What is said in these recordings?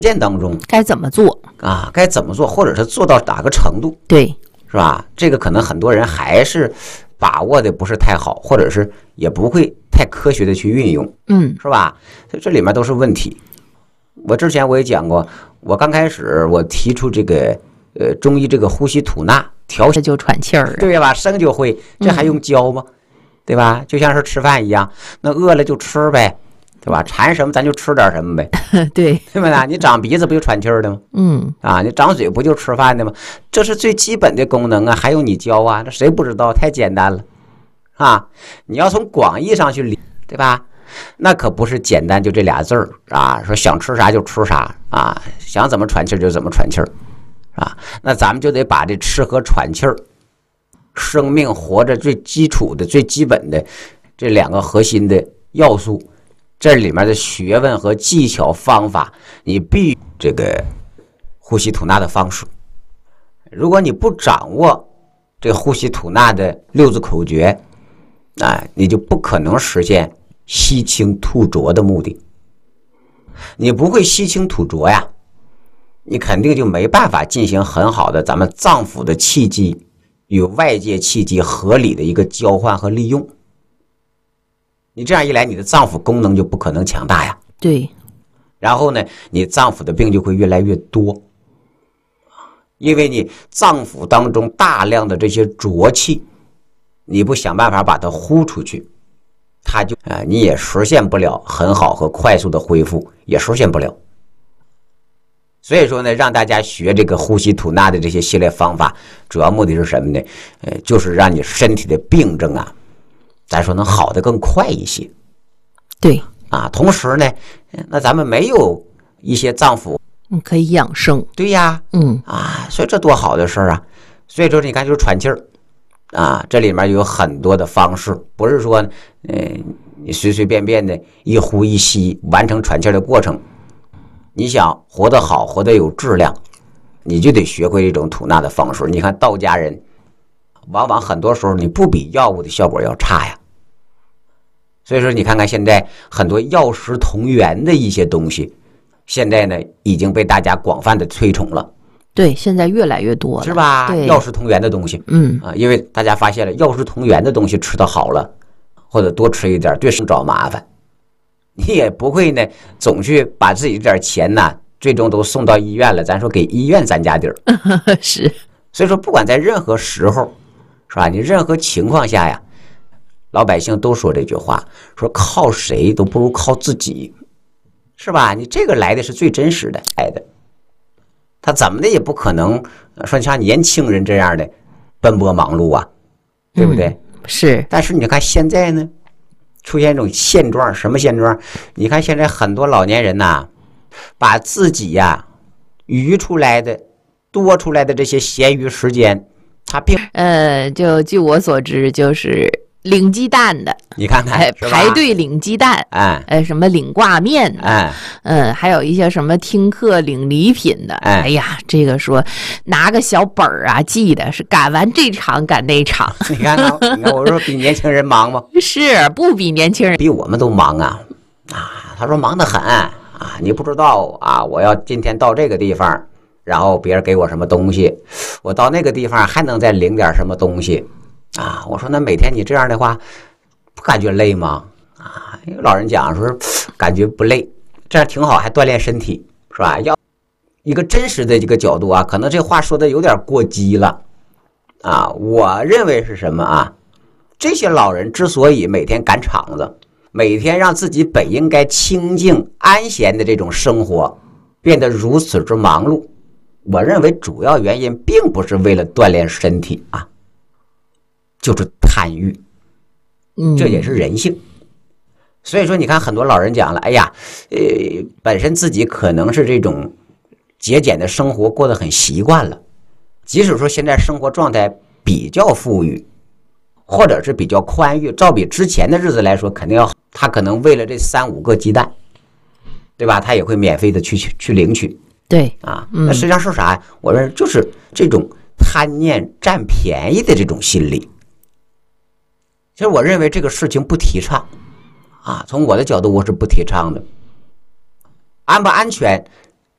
践当中该怎么做啊？该怎么做，或者是做到哪个程度？ 对， 是吧？这个可能很多人还是把握的不是太好，或者是也不会太科学的去运用，是吧？这里面都是问题。我之前我也讲过，我刚开始我提出这个中医这个呼吸吐纳调， 这就喘气儿， 对吧？生就会，这还用教吗？对吧？就像是吃饭一样，那饿了就吃呗。对吧？馋什么咱就吃点什么呗， 对吧？你长鼻子不就喘气儿的吗？你长嘴不就吃饭的吗？这是最基本的功能啊，还用你教啊？这谁不知道？太简单了啊！你要从广义上去理，对吧？那可不是简单就这俩字儿啊，说想吃啥就吃啥啊，想怎么喘气儿就怎么喘气儿啊。那咱们就得把这吃和喘气儿，生命活着最基础的、最基本的这两个核心的要素。这里面的学问和技巧方法，你必须这个呼吸吐纳的方式。如果你不掌握这呼吸吐纳的六字口诀，你就不可能实现吸清吐浊的目的。你不会吸清吐浊呀，你肯定就没办法进行很好的咱们脏腑的气机与外界气机合理的一个交换和利用。你这样一来，你的脏腑功能就不可能强大呀。 对， 然后呢，你脏腑的病就会越来越多，因为你脏腑当中大量的这些浊气，你不想办法把它呼出去，它就你也实现不了很好和快速的恢复，也实现不了。所以说呢，让大家学这个呼吸吐纳的这些系列方法，主要目的是什么呢？就是让你身体的病症啊，咱说能好得更快一些。 对啊，同时呢，那咱们没有一些脏腑可以养生。 对呀，所以这多好的事啊！所以说你看，就是喘气儿啊，这里面有很多的方式，不是说你随随便便的一呼一吸完成喘气儿的过程。你想活得好，活得有质量，你就得学会这种吐纳的方式。你看道家人，往往很多时候你不比药物的效果要差呀。所以说你看看现在很多药食同源的一些东西，现在呢已经被大家广泛的推崇了。 对，现在越来越多了， 是吧？ 对， 药食同源的东西，因为大家发现了药食同源的东西吃得好了，或者多吃一点，对身找麻烦，你也不会呢总去把自己这点钱呢，最终都送到医院了，咱说给医院攒家底儿。 是， 所以说不管在任何时候，是吧？你任何情况下呀，老百姓都说这句话，说靠谁都不如靠自己，是吧？你这个来的是最真实的来的。他怎么的也不可能说像年轻人这样的奔波忙碌啊，对不对？ 是。 但是你看现在呢，出现一种现状，什么现状？你看现在很多老年人呐，把自己呀余出来的、多出来的这些闲余时间，他并就据我所知，就是领鸡蛋的， 你看看， 排队领鸡蛋，什么领挂面的，还有一些什么听课领礼品的，哎呀，这个说拿个小本儿啊，记得是赶完这场赶那场。 你看看，我说比年轻人忙吗？ 是不比年轻人比我们都忙啊！他说忙得很啊，你不知道啊，我要今天到这个地方，然后别人给我什么东西，我到那个地方还能再领点什么东西。我说那每天你这样的话，不感觉累吗？有老人讲说感觉不累，这样挺好，还锻炼身体，是吧？要一个真实的这个角度啊，可能这话说的有点过激了我认为是什么这些老人之所以每天赶场子，每天让自己本应该清静安闲的这种生活变得如此之忙碌，我认为主要原因并不是为了锻炼身体就是贪欲，这也是人性。所以说你看很多老人讲了，哎呀，本身自己可能是这种节俭的生活过得很习惯了，即使说现在生活状态比较富裕，或者是比较宽裕，照比之前的日子来说，肯定要他可能为了这3-5个鸡蛋，对吧？他也会免费的去领取。 对那实际上是啥？我认为就是这种贪念占便宜的这种心理。其实我认为这个事情不提倡从我的角度我是不提倡的。安不安全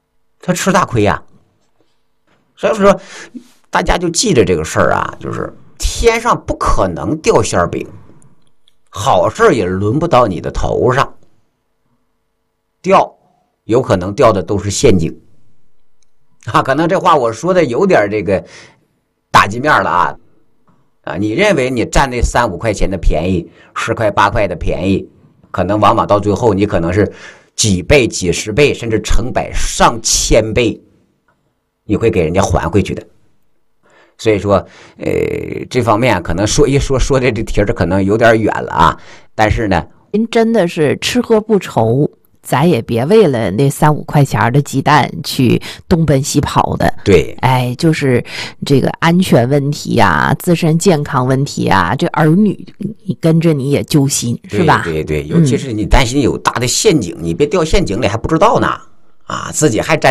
他吃大亏呀。所以说，大家就记着这个事儿啊，就是天上不可能掉馅饼，好事也轮不到你的头上，掉有可能掉的都是陷阱啊。可能这话我说的有点这个打击面了啊，你认为你占那3、5块钱的便宜，10块8块的便宜，可能往往到最后你可能是几倍几十倍甚至成百上千倍你会给人家还回去的。所以说这方面可能说这题儿可能有点远了啊，但是呢您真的是吃喝不愁，咱也别为了那3、5块钱的鸡蛋去东奔西跑的。 对， 哎，就是这个安全问题啊，自身健康问题啊，这儿女你跟着你也揪心，是吧？ 对对对，尤其是你担心有大的陷阱，你别掉陷阱里还不知道呢啊，自己还占